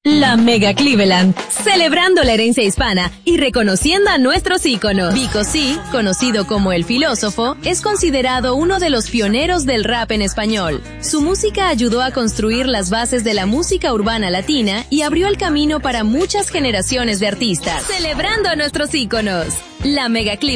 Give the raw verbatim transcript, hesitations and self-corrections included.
La Mega Cleveland, celebrando la herencia hispana y reconociendo a nuestros íconos. Vico C, conocido como el filósofo, es considerado uno de los pioneros del rap en español. Su música ayudó a construir las bases de la música urbana latina y abrió el camino para muchas generaciones de artistas. Celebrando a nuestros íconos. La Mega Cleveland.